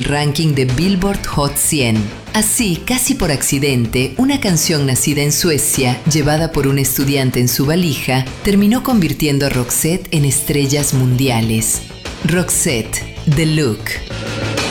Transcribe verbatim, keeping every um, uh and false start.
ranking de Billboard Hot cien. Así, casi por accidente, una canción nacida en Suecia, llevada por un estudiante en su valija, terminó convirtiendo a Roxette en estrellas mundiales. Roxette, The Look.